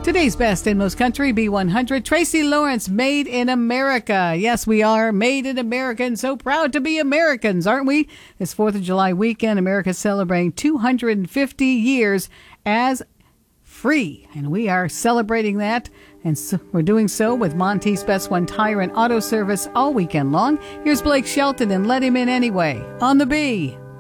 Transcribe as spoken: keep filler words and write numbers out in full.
Today's best in most country, B one hundred. Tracy Lawrence, Made in America. Yes, we are made in America and so proud to be Americans, aren't we? This fourth of July weekend, America's celebrating two hundred fifty years as free. And we are celebrating that. And so we're doing so with Monte's Best One Tire and Auto Service all weekend long. Here's Blake Shelton and Let Him In Anyway on the B.